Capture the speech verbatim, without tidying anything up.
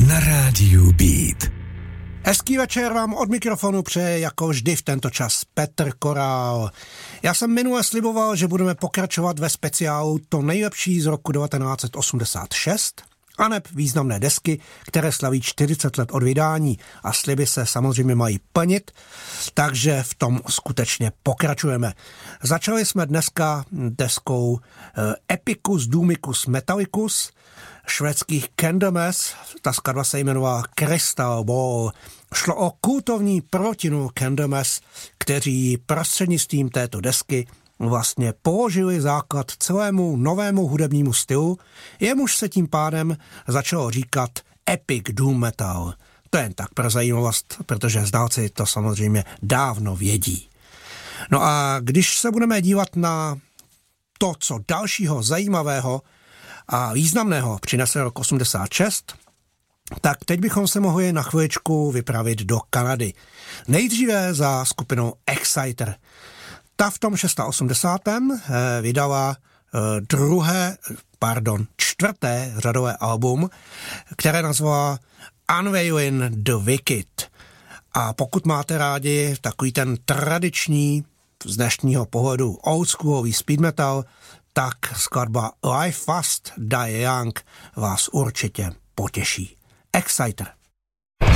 na rádiu Beat. Hezký večer vám od mikrofonu přeje jako vždy v tento čas Petr Korál. Já jsem minule sliboval, že budeme pokračovat ve speciálu To nejlepší z roku devatenáct set osmdesát šest, aneb významné desky, které slaví čtyřicet let od vydání a sliby se samozřejmě mají plnit, takže v tom skutečně pokračujeme. Začali jsme dneska deskou Epicus Doomicus Metallicus, švédských Candlemass, ta skladba se jmenovala Crystal Ball. Šlo o kultovní protinu Candlemass, kteří prostřednictvím této desky vlastně položili základ celému novému hudebnímu stylu, jemuž se tím pádem začalo říkat Epic Doom Metal. To je jen tak pro zajímavost, protože znalci to samozřejmě dávno vědí. No a když se budeme dívat na to, co dalšího zajímavého a významného přinese rok osmdesát šest, tak teď bychom se mohli na chviličku vypravit do Kanady. Nejdříve za skupinou Exciter. Ta v tom osmdesátém šestém vydala druhé, pardon, čtvrté řadové album, které nazvala Unveiling the Wicked. A pokud máte rádi takový ten tradiční, z dnešního pohledu oldschoolový speed metal, tak skladba Live Fast Die Young vás určitě potěší. Exciter.